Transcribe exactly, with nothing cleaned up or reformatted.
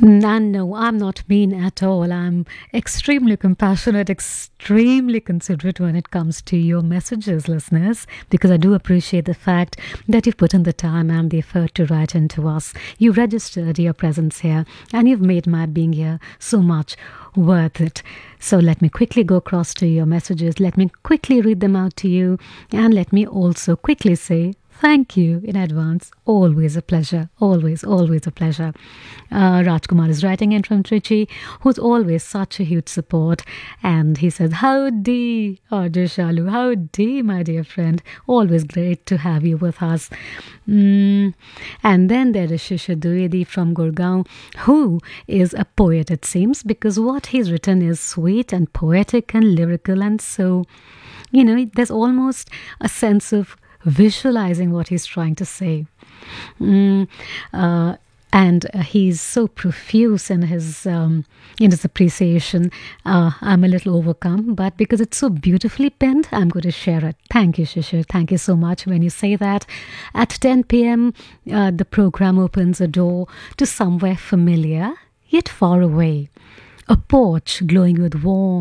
And no, I'm not mean at all. I'm extremely compassionate, extremely considerate when it comes to your messages, listeners, because I do appreciate the fact that you've put in the time and the effort to write into us. You registered your presence here, and you've made my being here so much worth it. So let me quickly go across to your messages. Let me quickly read them out to you, and let me also quickly say thank you in advance. Always a pleasure. Always, always a pleasure. Uh, Rajkumar is writing in from Trichy, who's always such a huge support. And he says, howdy, Arjay Shalu. Howdy, my dear friend. Always great to have you with us. Mm. And then there is Shishir Dwivedi from Gurgaon, who is a poet, it seems, because what he's written is sweet and poetic and lyrical. And so, you know, there's almost a sense of visualizing what he's trying to say. Mm, uh, and uh, he's so profuse in his um, in his appreciation. Uh, I'm a little overcome, but because it's so beautifully penned, I'm going to share it. Thank you, Shishir. Thank you so much. When you say that, at ten p.m., uh, the program opens a door to somewhere familiar yet far away. A porch glowing with warm